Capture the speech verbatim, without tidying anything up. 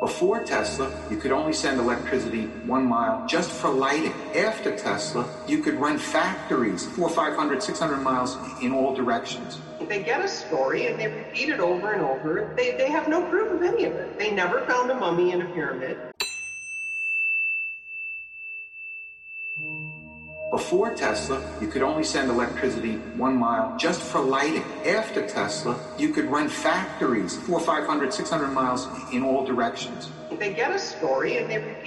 Before Tesla, you could only send electricity one mile just for lighting. After Tesla, you could run factories four, five hundred, six hundred miles in all directions. They get a story and they repeat it over and over. They, they have no proof of any of it. They never found a mummy in a pyramid. Before Tesla, you could only send electricity one mile just for lighting. After Tesla, you could run factories four, five hundred, six hundred miles in all directions. They get a story and they repeat